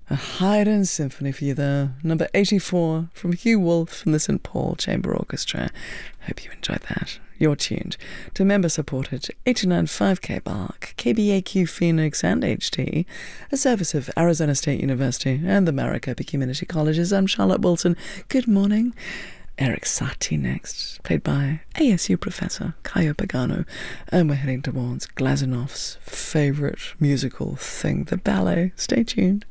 A Haydn symphony for you there. Number 84 from Hugh Wolf and the St. Paul Chamber Orchestra. Hope you enjoyed that. You're tuned to member-supported 89.5 KBARC, KBAQ Phoenix and HT, a service of Arizona State University and the Maricopa Community Colleges. I'm Charlotte Wilson. Good morning. Eric Satie next, played by ASU professor Caio Pagano. And we're heading towards Glazonov's favourite musical thing, the ballet. Stay tuned.